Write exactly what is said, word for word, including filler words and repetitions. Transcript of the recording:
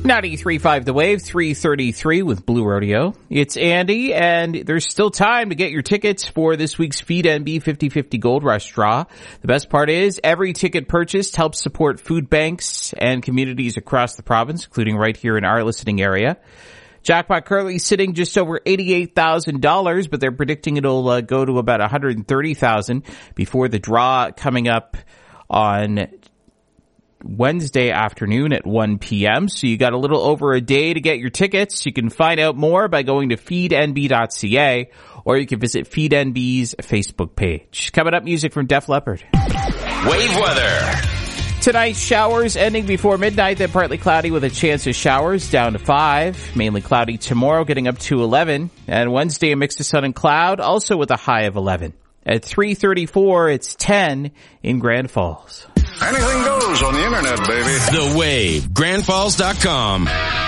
ninety-three point five The Wave, three thirty-three with Blue Rodeo. It's Andy, and there's still time to get your tickets for this week's Feed N B fifty fifty Gold Rush draw. The best part is every ticket purchased helps support food banks and communities across the province, including right here in our listening area. Jackpot currently sitting just over eighty-eight thousand dollars, but they're predicting it'll uh, go to about one hundred thirty thousand dollars before the draw coming up on Wednesday afternoon at one p.m. So you got a little over a day to get your tickets. You can find out more by going to feed n b dot c a, or you can visit Feed N B's Facebook page. Coming up, music from Def Leppard. Wave weather. Tonight, showers ending before midnight, then partly cloudy with a chance of showers, down to five. Mainly cloudy tomorrow, getting up to eleven. And Wednesday, a mix of sun and cloud, also with a high of eleven. At three thirty-four, it's ten in Grand Falls. Anything goes on the internet, baby. The Wave, grand falls dot com.